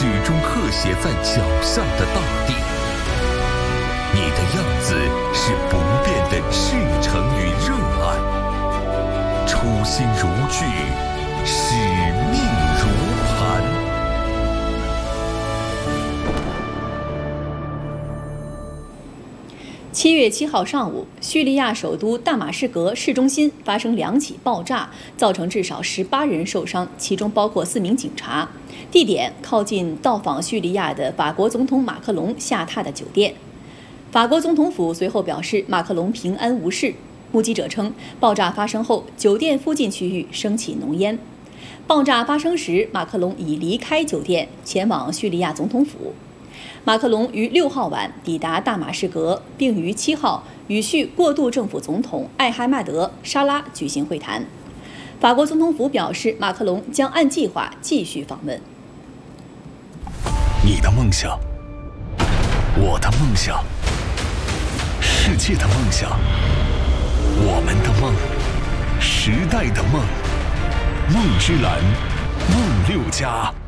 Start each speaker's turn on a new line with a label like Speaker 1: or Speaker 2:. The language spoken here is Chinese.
Speaker 1: 始终刻写在脚下的大地。你的样子是不变的赤诚与热爱，初心如炬，使命如磐。
Speaker 2: 7月7号上午，叙利亚首都大马士革市中心发生2起爆炸，造成至少18人受伤，其中包括4名警察。地点靠近到访叙利亚的法国总统马克龙下榻的酒店。法国总统府随后表示，马克龙平安无事。目击者称，爆炸发生后，酒店附近区域升起浓烟。爆炸发生时，马克龙已离开酒店，前往叙利亚总统府。马克龙于6号晚抵达大马士革，并于7号与叙过渡政府总统艾哈迈德·沙拉举行会谈。法国总统府表示，马克龙将按计划继续访问。
Speaker 1: 你的梦想，我的梦想，世界的梦想，我们的梦，时代的梦，梦之蓝，梦6+。